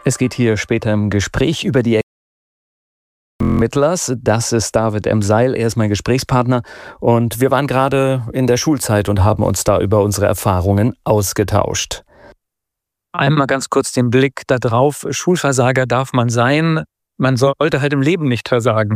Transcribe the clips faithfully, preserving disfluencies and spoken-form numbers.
Es geht hier später im Gespräch über die Ermittlers. Das ist David M. Seil, er ist mein Gesprächspartner. Und wir waren gerade in der Schulzeit und haben uns da über unsere Erfahrungen ausgetauscht. Einmal ganz kurz den Blick da drauf. Schulversager darf man sein. Man sollte halt im Leben nicht versagen.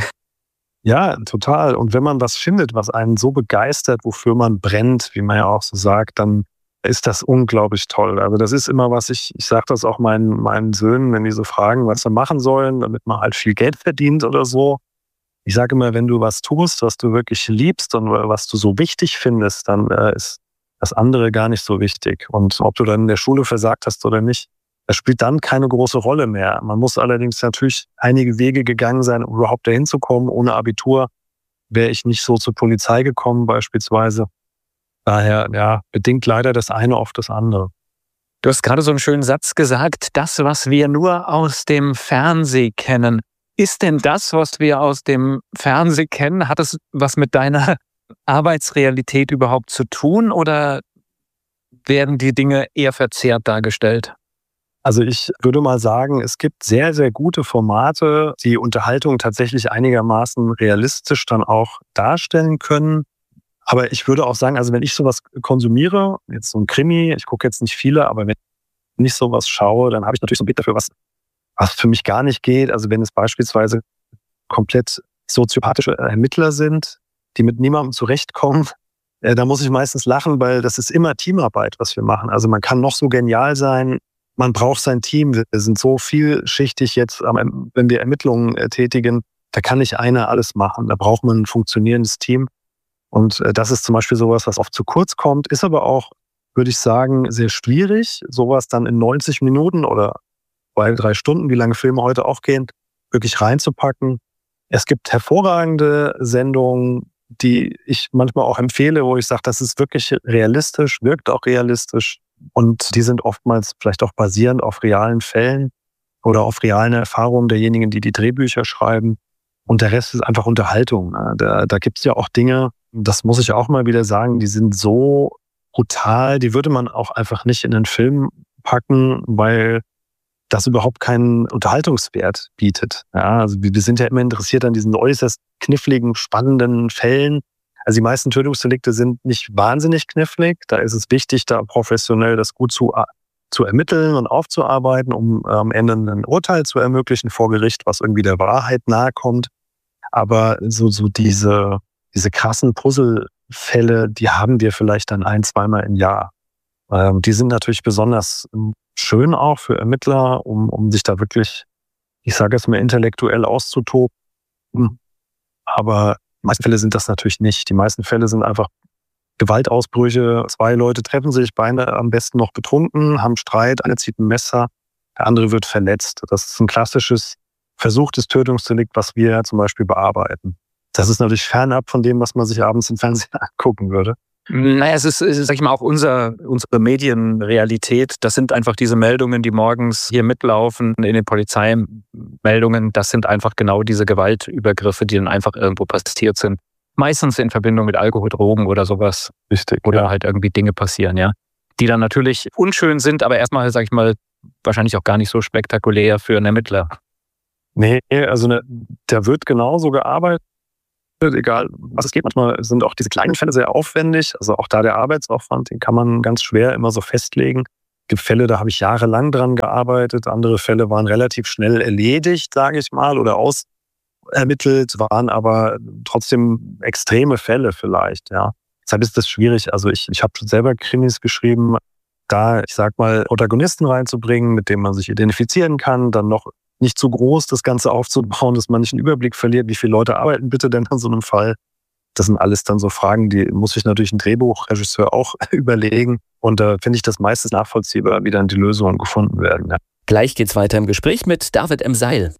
Ja, total. Und wenn man was findet, was einen so begeistert, wofür man brennt, wie man ja auch so sagt, dann ist das unglaublich toll. Also das ist immer was, ich, ich sage das auch meinen, meinen Söhnen, wenn die so fragen, was sie machen sollen, damit man halt viel Geld verdient oder so. Ich sage immer, wenn du was tust, was du wirklich liebst und was du so wichtig findest, dann äh, ist das andere gar nicht so wichtig. Und ob du dann in der Schule versagt hast oder nicht, das spielt dann keine große Rolle mehr. Man muss allerdings natürlich einige Wege gegangen sein, um überhaupt dahin zu kommen. Ohne Abitur wäre ich nicht so zur Polizei gekommen beispielsweise. Daher, ja, bedingt leider das eine auf das andere. Du hast gerade so einen schönen Satz gesagt, das, was wir nur aus dem Fernsehen kennen. Ist denn das, was wir aus dem Fernsehen kennen, hat es was mit deiner Arbeitsrealität überhaupt zu tun oder werden die Dinge eher verzerrt dargestellt? Also ich würde mal sagen, es gibt sehr, sehr gute Formate, die Unterhaltung tatsächlich einigermaßen realistisch dann auch darstellen können. Aber ich würde auch sagen, also wenn ich sowas konsumiere, jetzt so ein Krimi, ich gucke jetzt nicht viele, aber wenn ich sowas schaue, dann habe ich natürlich so ein Bild dafür, was, was für mich gar nicht geht. Also wenn es beispielsweise komplett soziopathische Ermittler sind, die mit niemandem zurechtkommen, äh, da muss ich meistens lachen, weil das ist immer Teamarbeit, was wir machen. Also man kann noch so genial sein, man braucht sein Team. Wir sind so vielschichtig jetzt, wenn wir Ermittlungen tätigen, da kann nicht einer alles machen. Da braucht man ein funktionierendes Team. Und das ist zum Beispiel sowas, was oft zu kurz kommt, ist aber auch, würde ich sagen, sehr schwierig, sowas dann in neunzig Minuten oder zwei, drei Stunden, wie lange Filme heute auch gehen, wirklich reinzupacken. Es gibt hervorragende Sendungen, die ich manchmal auch empfehle, wo ich sage, das ist wirklich realistisch, wirkt auch realistisch. Und die sind oftmals vielleicht auch basierend auf realen Fällen oder auf realen Erfahrungen derjenigen, die die Drehbücher schreiben. Und der Rest ist einfach Unterhaltung. Da, da gibt es ja auch Dinge, das muss ich auch mal wieder sagen, die sind so brutal, die würde man auch einfach nicht in einen Film packen, weil das überhaupt keinen Unterhaltungswert bietet. Ja, also wir sind ja immer interessiert an diesen äußerst kniffligen, spannenden Fällen. Also die meisten Tötungsdelikte sind nicht wahnsinnig knifflig. Da ist es wichtig, da professionell das gut zu, zu ermitteln und aufzuarbeiten, um am Ende ein Urteil zu ermöglichen vor Gericht, was irgendwie der Wahrheit nahe kommt. Aber so, so diese, diese krassen Puzzlefälle, die haben wir vielleicht dann ein-, zweimal im Jahr. Ähm, die sind natürlich besonders schön auch für Ermittler, um, um sich da wirklich, ich sage jetzt mal, intellektuell auszutoben. Aber die meisten Fälle sind das natürlich nicht. Die meisten Fälle sind einfach Gewaltausbrüche. Zwei Leute treffen sich, beide am besten noch betrunken, haben Streit, einer zieht ein Messer, der andere wird verletzt. Das ist ein klassisches versuchtes Tötungsdelikt, was wir zum Beispiel bearbeiten. Das ist natürlich fernab von dem, was man sich abends im Fernsehen angucken würde. Naja, es ist, sag ich mal, auch unser, unsere Medienrealität. Das sind einfach diese Meldungen, die morgens hier mitlaufen in den Polizeimeldungen. Das sind einfach genau diese Gewaltübergriffe, die dann einfach irgendwo passiert sind. Meistens in Verbindung mit Alkohol, Drogen oder sowas. Richtig. Oder ja. halt irgendwie Dinge passieren, ja. Die dann natürlich unschön sind, aber erstmal, sag ich mal, wahrscheinlich auch gar nicht so spektakulär für einen Ermittler. Nee, also ne, da wird genauso gearbeitet. Egal, was es geht. Manchmal sind auch diese kleinen Fälle sehr aufwendig. Also auch da der Arbeitsaufwand, den kann man ganz schwer immer so festlegen. Es gibt Fälle, da habe ich jahrelang dran gearbeitet. Andere Fälle waren relativ schnell erledigt, sage ich mal, oder ausermittelt, waren aber trotzdem extreme Fälle vielleicht. Ja. Deshalb ist das schwierig. Also ich, ich habe selber Krimis geschrieben, da, ich sag mal, Protagonisten reinzubringen, mit denen man sich identifizieren kann, dann noch nicht zu groß, das Ganze aufzubauen, dass man nicht einen Überblick verliert, wie viele Leute arbeiten bitte denn an so einem Fall. Das sind alles dann so Fragen, die muss sich natürlich ein Drehbuchregisseur auch überlegen. Und da äh, finde ich das meistens nachvollziehbar, wie dann die Lösungen gefunden werden. Ja. Gleich geht's weiter im Gespräch mit David M. Seil.